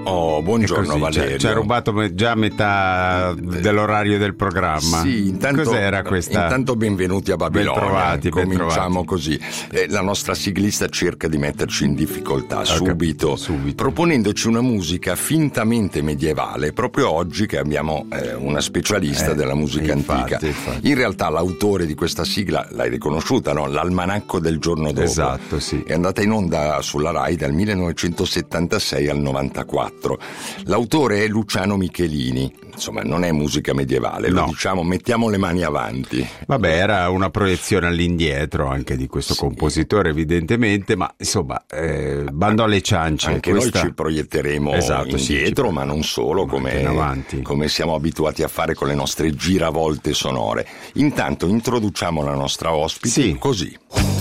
Oh, buongiorno Valerio. Ci ha rubato già metà dell'orario del programma. Sì, intanto, cos'era questa? Intanto benvenuti a Babilonia. Cominciamo bentrovati. Così. La nostra siglista cerca di metterci in difficoltà subito, proponendoci una musica fintamente medievale, proprio oggi che abbiamo una specialista della musica antica. Infatti. In realtà l'autore di questa sigla l'hai riconosciuta, no? L'Almanacco del giorno dopo. Esatto, sì. È andata in onda sulla Rai dal 1976 al 94. L'autore è Luciano Michelini. Insomma, non è musica medievale, no. Lo diciamo, mettiamo le mani avanti. Vabbè, era una proiezione all'indietro anche di questo compositore, evidentemente, ma insomma, bando alle ciance. Anche noi ci proietteremo indietro, ma non solo, come siamo abituati a fare con le nostre giravolte sonore. Intanto introduciamo la nostra ospite così.